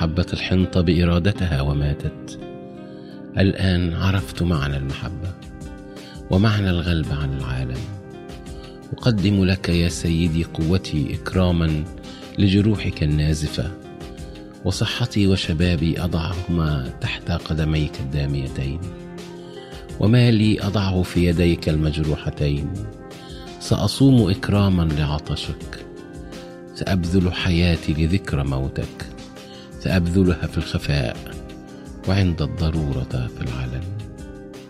محبة الحنطة بإرادتها وماتت. الآن عرفت معنى المحبة ومعنى الغلب عن العالم. أقدم لك يا سيدي قوتي إكراما لجروحك النازفة، وصحتي وشبابي أضعهما تحت قدميك الداميتين، ومالي أضعه في يديك المجروحتين. سأصوم إكراما لعطشك، سأبذل حياتي لذكرى موتك، سأبذلها في الخفاء وعند الضرورة في العلن.